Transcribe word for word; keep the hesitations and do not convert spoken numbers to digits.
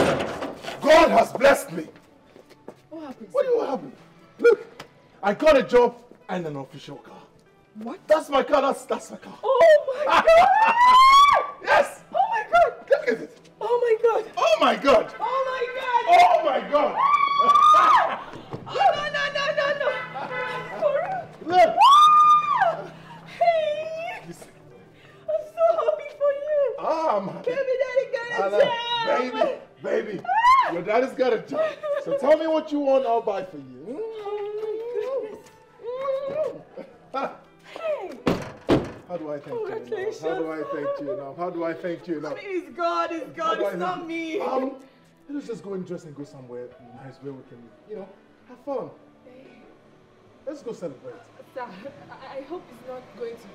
God has blessed me. What happened? What do you happen? Look, I got a job and an official car. What? That's my car. That's that's my car. Oh my God! Yes. Oh my God! Look at it. Oh my God! Oh my God. Oh my God! Oh my God. Oh no no no no no! For real? Look. Hey! Listen. I'm so happy for you. Ah, I'm happy. Baby daddy got a Anna, job. baby, baby, your daddy's got a job. So tell me what you want, I'll buy for you. Oh my goodness. Hey! How do I thank you Congratulations. now? How do I thank you now? How do I thank you now? It's God, it's God, How do I it's not thank me. you? Um, let's just go and dress and go somewhere nice where we can, you know, have fun. Let's go celebrate. Sir, I, I hope it's not going to